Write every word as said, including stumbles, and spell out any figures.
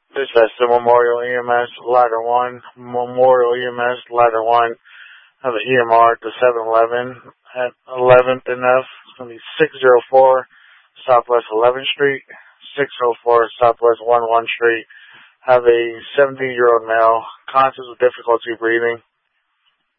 Dispatch to Memorial E M S, Ladder one. Memorial E M S, Ladder one. Have an E M R to seven eleven at eleventh and F. It's going to be six oh four Southwest eleventh Street, six oh four Southwest eleventh Street. Have a seventeen-year-old male, conscious with difficulty breathing.